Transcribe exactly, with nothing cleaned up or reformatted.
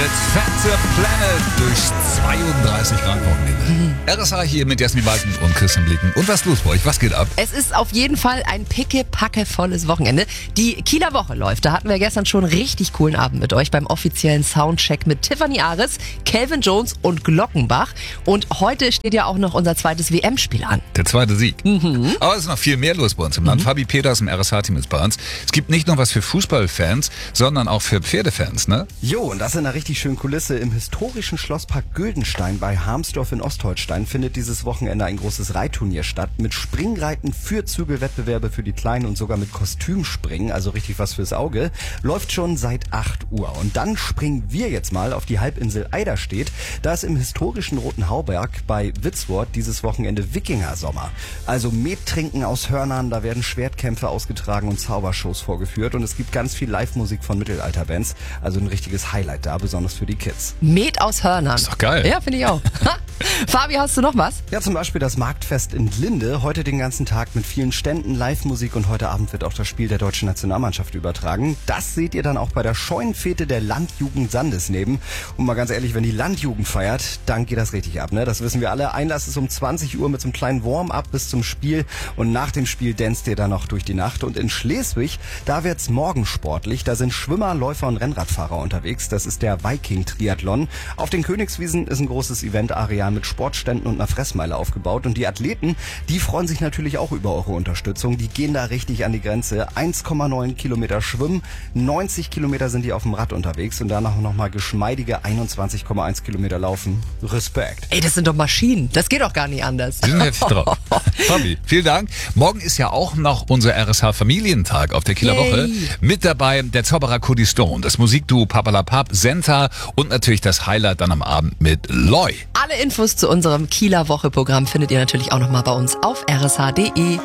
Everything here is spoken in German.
mit Fat Planet durch zweiunddreißig Grad Wochenende. Mhm. R S A hier mit Jasmin Balken und Christian Blicken. Und was ist los bei euch? Was geht ab? Es ist auf jeden Fall ein pickepackevolles Wochenende. Die Kieler Woche läuft. Da hatten wir gestern schon einen richtig coolen Abend mit euch beim offiziellen Soundcheck mit Tiffany Ares, Calvin Jones und Glockenbach. Und heute steht ja auch noch unser zweites W M-Spiel an. Der zweite Sieg. Mhm. Aber es ist noch viel mehr los bei uns im Land. Mhm. Fabi Peters im R S A-Team ist bei uns. Es gibt nicht nur was für Fußballfans, sondern auch für Pferdefans, ne? Jo, und das in einer richtig schönen Kulisse. Im historischen Schlosspark Güldenstein bei Harmsdorf in Ostholstein findet dieses Wochenende ein großes Reitturnier statt. Mit Springreiten, für Zügelwettbewerbe für die Kleinen und sogar mit Kostümspringen, also richtig was fürs Auge. Läuft schon seit acht Uhr. Und dann springen wir jetzt mal auf die Halbinsel Eiderstedt. Da ist im historischen Roten Hauberg bei Witzwort dieses Wochenende Wikinger-Sommer. Also Met trinken aus Hörnern, da werden Schwertkämpfe ausgetragen und Zaubershows vorgeführt. Und es gibt ganz viel Live-Musik von Mittelalterbands. Also ein richtiges Highlight da, besonders für die Kids. Met aus Hörnern. Ist doch geil. Ja, finde ich auch. Fabi, hast du noch was? Ja, zum Beispiel das Marktfest in Linde. Heute den ganzen Tag mit vielen Ständen, Live-Musik und heute Abend wird auch das Spiel der deutschen Nationalmannschaft übertragen. Das seht ihr dann auch bei der Scheunenfete der Landjugend Sandesneben. Und mal ganz ehrlich, wenn die Landjugend feiert, dann geht das richtig ab, ne? Das wissen wir alle. Einlass ist um zwanzig Uhr mit so einem kleinen Warm-up bis zum Spiel. Und nach dem Spiel danst ihr dann noch durch die Nacht. Und in Schleswig, da wird's morgen sportlich. Da sind Schwimmer, Läufer und Rennradfahrer unterwegs. Das ist der Viking-Triathlon. Auf den Königswiesen ist ein großes Eventareal mit Sportständen und einer Fressmeile aufgebaut. Und die Athleten, die freuen sich natürlich auch über eure Unterstützung. Die gehen da richtig an die Grenze. eins Komma neun Kilometer schwimmen, neunzig Kilometer sind die auf dem Rad unterwegs und danach nochmal geschmeidige einundzwanzig Komma eins Kilometer laufen. Respekt. Ey, das sind doch Maschinen. Das geht doch gar nicht anders. Die sind heftig drauf. Fabi, vielen Dank. Morgen ist ja auch noch unser R S H-Familientag auf der Kieler Yay. Woche. Mit dabei der Zauberer Cody Stone, das Musikduo Papalapap, Senta und natürlich das Highlight dann am Abend mit Loy. Alle Infos zu unserem Kieler Woche-Programm findet ihr natürlich auch nochmal bei uns auf r s h punkt d e.